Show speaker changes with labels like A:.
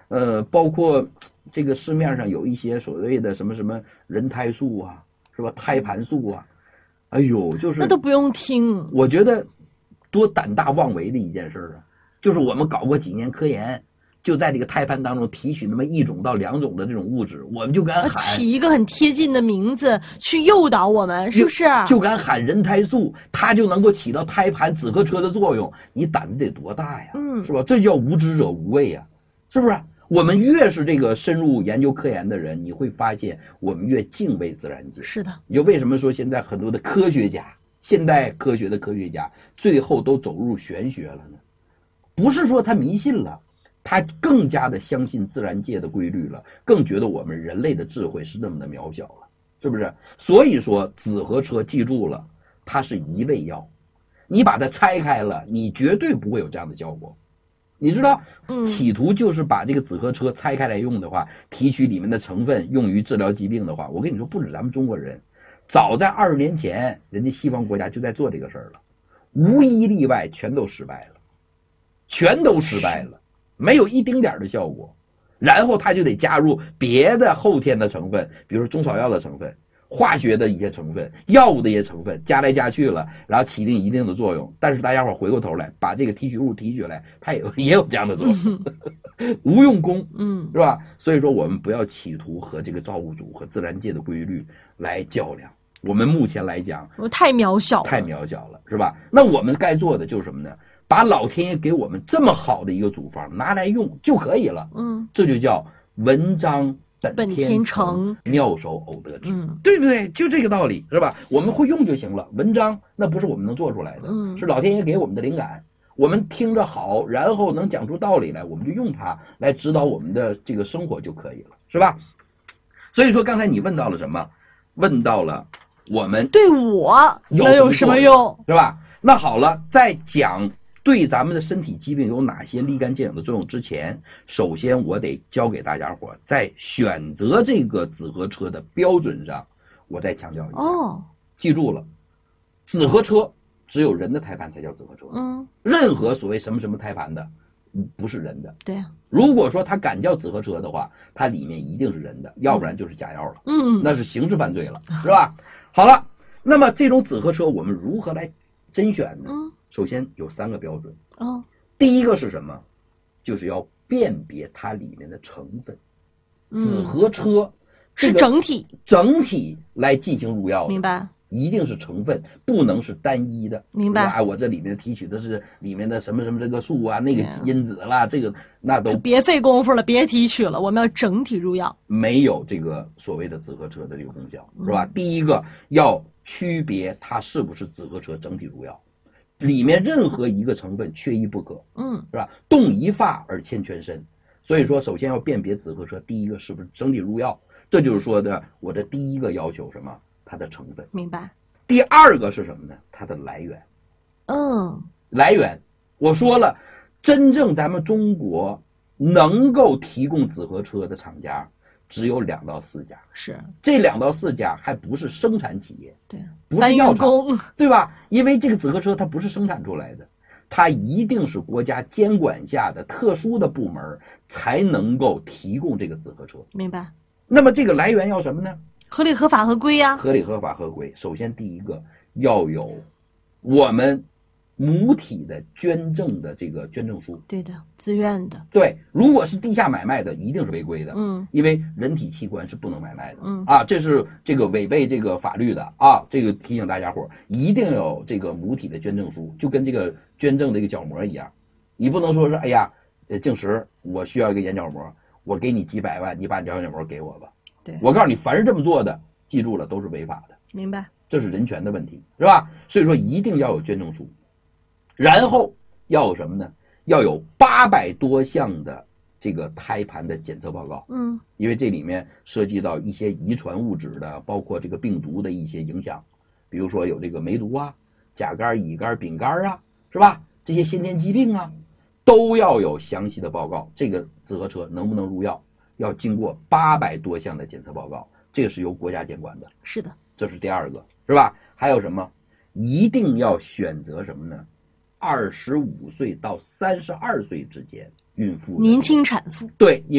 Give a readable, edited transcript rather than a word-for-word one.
A: 包括这个市面上有一些所谓的什么什么人胎素啊，是吧？胎盘素啊，哎呦，就是
B: 那都不用听。
A: 我觉得多胆大妄为的一件事啊！就是我们搞过几年科研，就在这个胎盘当中提取那么1种到2种的这种物质，我们就敢喊
B: 起一个很贴近的名字去诱导我们，是不是？
A: 就敢喊人胎素，它就能够起到胎盘子和车的作用，你胆子得多大呀？是吧？这叫无知者无畏呀，是不是？我们越是这个深入研究科研的人，你会发现我们越敬畏自然界。
B: 是的，
A: 你就为什么说现在很多的科学家，现代科学的科学家，最后都走入玄学了呢？不是说他迷信了，他更加的相信自然界的规律了，更觉得我们人类的智慧是那么的渺小了，是不是？所以说紫河车记住了，它是一味药，你把它拆开了，你绝对不会有这样的效果。你知道，企图就是把这个紫河车拆开来用的话，提取里面的成分用于治疗疾病的话，我跟你说，不止咱们中国人，早在20年前，人家西方国家就在做这个事儿了，无一例外，全都失败了，全都失败了，没有一丁点的效果。然后他就得加入别的后天的成分，比如说中草药的成分、化学的一些成分、药物的一些成分，加来加去了，然后起定一定的作用。但是大家伙回过头来把这个提取物提取来，它也有这样的作用，无用功，是吧？所以说我们不要企图和这个造物主和自然界的规律来较量。我们目前来讲，
B: 我太渺小了，
A: 太渺小了，是吧？那我们该做的就是什么呢？把老天爷给我们这么好的一个组方拿来用就可以了。这就叫文章本天成，妙手偶得之，对不对？就这个道理，是吧？我们会用就行了。文章那不是我们能做出来的，是老天爷给我们的灵感。我们听着好，然后能讲出道理来，我们就用它来指导我们的这个生活就可以了，是吧？所以说刚才你问到了什么？问到了我们
B: 对我能有什么用，
A: 是吧？那好了，在讲对咱们的身体疾病有哪些立竿见影的作用之前，首先我得教给大家伙，在选择这个紫河车的标准上，我再强调一下。记住了，紫河车只有人的胎盘才叫紫河车。任何所谓什么什么胎盘的，不是人的。
B: 对啊。
A: 如果说他敢叫紫河车的话，它里面一定是人的，要不然就是假药了。那是刑事犯罪了，是吧？好了，那么这种紫河车我们如何来甄选呢？首先有3个标准。第一个是什么？就是要辨别它里面的成分。紫河车
B: 是整体
A: 来进行入药的，
B: 明白？
A: 一定是成分，不能是单一的，
B: 明白？
A: 哎，我这里面提取的是里面的什么什么这个素啊，那个因子啦，这个那都
B: 别费功夫了，别提取了，我们要整体入药。
A: 没有这个所谓的紫河车的这个功效，是吧？第一个要区别它是不是紫河车整体入药，里面任何一个成分缺一不可，是吧？动一发而牵全身。所以说，首先要辨别紫河车，第一个是不是整体入药，这就是说的我的第一个要求，什么？它的成分。
B: 明白。
A: 第二个是什么呢？它的来源。来源，我说了，真正咱们中国能够提供紫河车的厂家只有2到4家，
B: 是
A: 这2到4家还不是生产企业，
B: 对，
A: 不是药厂，对吧？因为这个紫河车它不是生产出来的，它一定是国家监管下的特殊的部门才能够提供这个紫河车。
B: 明白。
A: 那么这个来源要什么呢？
B: 合理合法合规呀。
A: 合理合法合规，首先第一个要有我们母体的捐赠的这个捐赠书。
B: 对的，自愿的。
A: 对，如果是地下买卖的，一定是违规的。因为人体器官是不能买卖的。这是这个违背这个法律的啊。这个提醒大家伙，一定有这个母体的捐赠书，就跟这个捐赠这个角膜一样，你不能说是哎呀，净石，我需要一个眼角膜，我给你几百万，你把你眼角膜给我吧。
B: 对，
A: 我告诉你，凡是这么做的，记住了，都是违法的。
B: 明白。
A: 这是人权的问题，是吧？所以说一定要有捐赠书，然后要有什么呢？要有800多项的这个胎盘的检测报告。因为这里面涉及到一些遗传物质的，包括这个病毒的一些影响，比如说有这个梅毒啊、甲肝、乙肝、丙肝啊，是吧？这些先天疾病啊，都要有详细的报告。这个紫河车能不能入药？要经过800多项的检测报告，这个是由国家监管的。
B: 是的，
A: 这是第二个，是吧？还有什么？一定要选择什么呢？25岁到32岁之间孕妇，
B: 年轻产妇。
A: 对。